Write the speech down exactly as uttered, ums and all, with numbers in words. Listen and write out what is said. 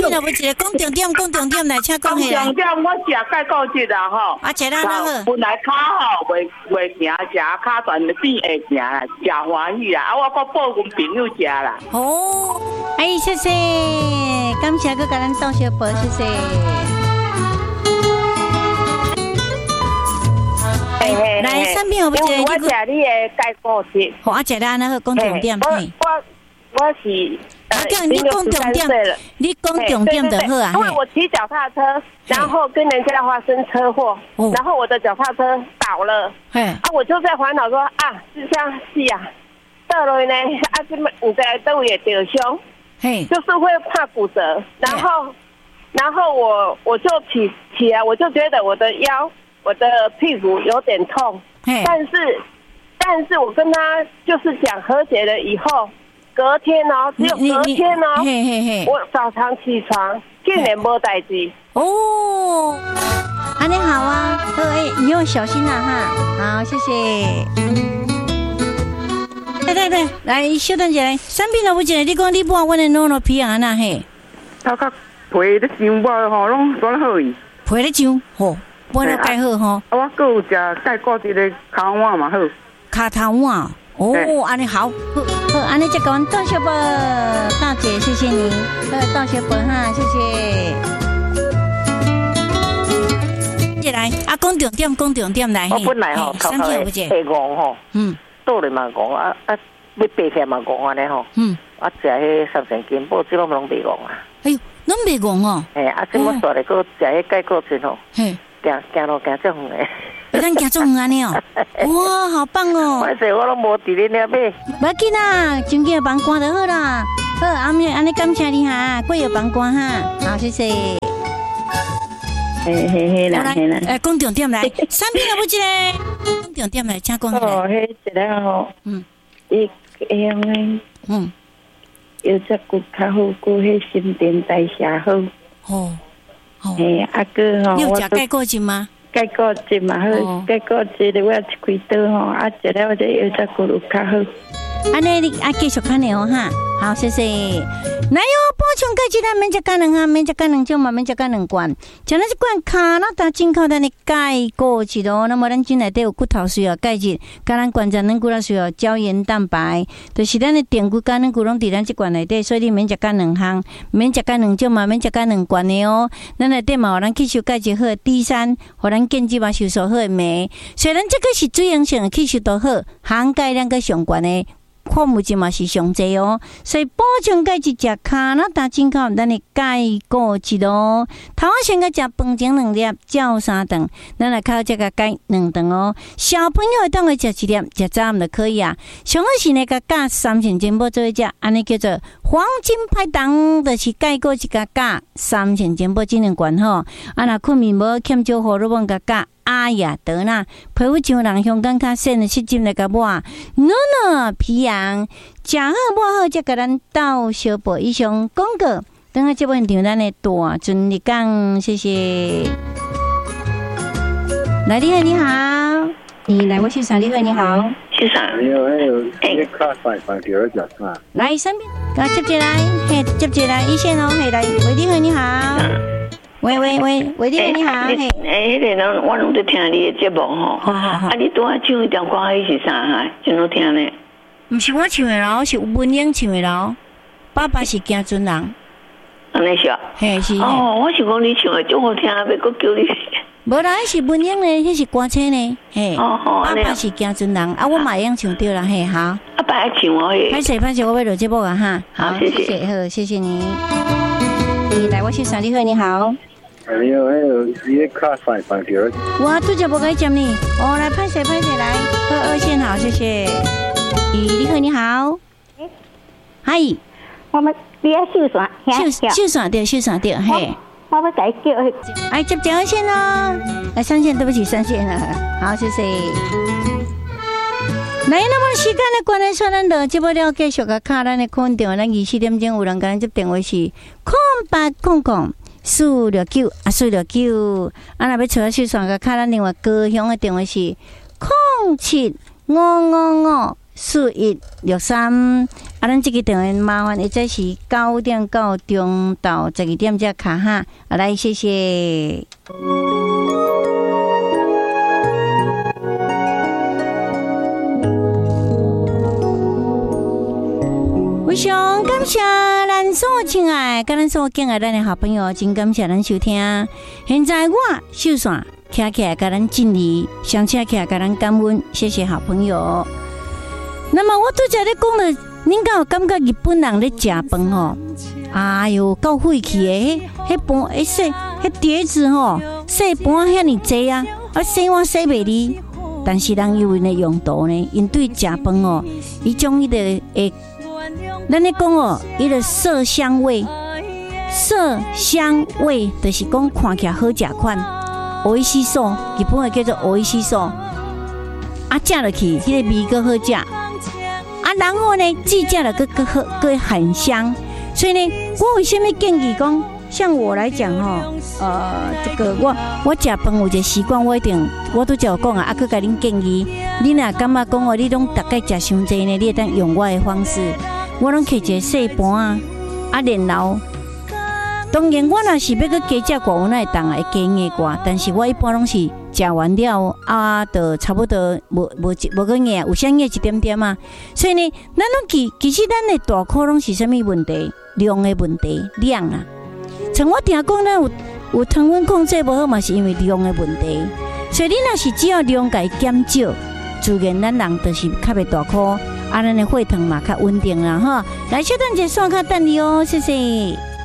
边有无一个讲重点，讲重点来，请讲起来。 重点我食钙固质啊吼， 啊，食咱那好。 本来骹吼袂袂行，食骹全变会行啦，食欢喜啦，啊，我搁报阮朋友食啦。 哦，哎，谢谢，感谢个甲咱邓小宝，谢谢。来，身边有无一个？ 我食你的钙固质。 好，啊，食咱那好，讲重点。 我我我是。 啊，叫你讲重点，你讲重点就好啊。 因为我骑脚踏车，然后跟人家发生车祸，然后我的脚踏车倒了，啊，我就在烦恼说啊，是这样是啊，倒了呢，啊，这么你在都也丢胸，就是会怕骨折，然后，然后我我就起起来，我就觉得我的腰、我的屁股有点痛，但是，但是我跟他就是讲和解了以后。隔天哦，只有隔天哦，嘿嘿嘿我早上起床竟然没代志哦。啊，你好啊，好哎，你要小心啊哈。好，谢谢。对对对，来，稍等一下，三边有无一个？你讲你搬阮的诺诺皮安那嘿？ 头壳皮咧上无吼，拢转好伊。 皮咧上，吼，搬了盖好吼。 啊，我搁有食钙固质的烤碗嘛好。 卡头碗。哦，安尼好，好，好，安尼再讲邓小宝大姐，谢谢你，呃，邓小宝哈，谢谢。接来，啊，讲重点，讲重点来。 我本来吼，头头会戆吼，嗯，倒来嘛戆啊啊，要爬起来嘛戆安尼吼，嗯，啊，食迄三成金宝，即拢拢袂戆啊。 哎呦，拢袂戆哦。哎， 啊，即我煞来个食迄钙固质吼，嘿，行行路行足远诶。 咱行做安尼哦，哇，好棒哦！ 反正我拢无伫咧那边。 不要紧啦，真紧帮关就好啦。好，阿妹，安尼感谢你哈，过有帮关哈，好，谢谢。 嘿嘿嘿啦，嘿啦。 诶，讲重点来，三边有无一个？讲重点来，请讲。 哦，迄一个吼，嗯，伊样诶，嗯，有只骨较好，骨迄新陈代谢好。哦，哦。嘿，阿哥吼， 你有食钙固质吗？ 钙固质嘛好，钙固质的我一开刀吼，啊，食了我这腰脊骨有较好。 安尼你啊继续看你哦哈，好谢谢。来哟，补充钙质咱免食干两哈，免食干两种嘛，免食干两罐。像咱这罐卡那达进口咱的钙固质哦，那么咱进来都有骨头需要钙质，甲咱关节软骨头需要胶原蛋白，就是咱的电骨干软骨拢伫咱这罐内底，所以你免食干两项，免食干两种嘛，免食干两罐的哦。咱内底嘛，互咱吸收钙质好的 D 三，互咱建基嘛吸收好的镁，虽然这个是水溶性的吸收都好，含钙量个上悬的。矿物质嘛是上济哦，所以补充钙质食卡那达进口咱的钙固质哦。头先个食饭前两粒，照三顿，咱来靠这个钙两顿哦。小朋友当个食一粒，食早暗就可以啊。上好是那个加三成金宝做一食，安尼叫做黄金拍档，就是钙固质加加三成金宝这两罐吼。啊，若困眠无欠少荷尔蒙加加。阿雅德纳皮肤像人香港较深的湿疹来个抹，暖暖皮痒，食好抹好，才甲咱到小宝以上广告。等下这部现场咱的大尊你讲，谢谢。来，你好，你好，你来我先生，你好，你好， 先生， 你好，还有这个卡快快点儿讲啊。 来，身边，来接接来，嘿，接接来，一线哦，嘿，来，喂，你好，你好。喂喂喂，喂你好，你好，嘿， 诶，迄个我拢在听你的节目吼，啊，你拄仔唱迄条歌迄是啥哈？真好听呢。 毋是我唱的咯，是文英唱的咯。爸爸是行尊人， 安尼是啊？ 嘿是。 哦，我是讲你唱的真好听，要搁叫你。 无啦，迄是文英呢，迄是歌星呢，嘿。哦哦，爸爸是行尊人，啊，我嘛会用唱对啦，嘿，好。啊， 爸唱我嘿。 歹势歹势，我要落节目啊哈。 好，谢谢， 好，谢谢你。你来，我先生，你好，你好。 你好，还有这个卡快快点儿。 我拄则无该接你，哦，来拍摄拍摄来，二二线好，谢谢。咦，你好，你好。嗨。 我们你要秀啥？ 秀秀啥掉？秀啥掉？嘿。 我要改叫。 哎，接接二线哦。来三线，对不起，三线了。好，谢谢。来，那么时间的关系，说咱就节目了继续个卡咱的空调，咱二四点钟有人跟咱接电话是空八空空。四六九啊，四六九，啊，若要找小算个卡，咱另外高雄的电话是空七五五五四一六三，啊，咱这个电话麻烦，或者是九点到中到十二点才卡哈，啊，来谢谢。非常感谢咱所亲爱，甲咱所敬爱咱的好朋友，真感谢咱收听。现在我秀线徛起来，甲咱敬礼，上车起来，甲咱感恩，谢谢好朋友。那么我拄则咧讲了，恁敢有感觉日本人咧食饭吼？哎哟，够晦气的，迄迄盘迄洗迄碟子吼，洗盘遐尼济啊，啊洗碗洗袂离。但是人因为呢用途呢，因对食饭哦，伊种迄个诶。咱咧讲哦，伊个色香味，色香味就是讲看起来好食款。おいしそう，日本话叫做おいしそう。啊，食落去，迄、那个味阁好食。啊，然后呢，自食了阁阁好，阁很香。所以呢，我为什么建议讲，像我来讲吼，呃，这个我我食饭有一个习惯，我一定我都有讲啊，啊，佮甲恁建议，恁若感觉讲哦，你拢大概食伤济呢，你会当用我的方式。我拢摕一个细盘啊，啊，然后当然我若是要去加食寡，我那会当会加硬寡，但是我一般拢是食完了啊，就差不多无无无个硬，有啥硬一点点啊。所以呢，咱拢其其实咱的大考拢是啥物问题？量的问题，量啊。像我听讲，咱有有糖分控制无好嘛，是因为量的问题。所以你若是只要量改减少，自然咱人就是较袂大考。啊，咱的血糖嘛较稳定啦，哈！来，小等者线卡等你哦，谢谢。